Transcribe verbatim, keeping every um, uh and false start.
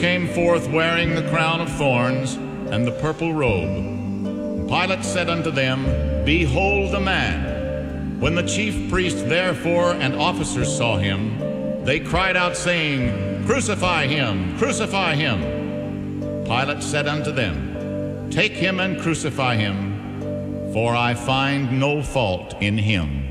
came forth wearing the crown of thorns and the purple robe. Pilate said unto them, Behold the man. When the chief priests therefore and officers saw him, they cried out, saying, Crucify him, crucify him. Pilate said unto them, Take him and crucify him, for I find no fault in him.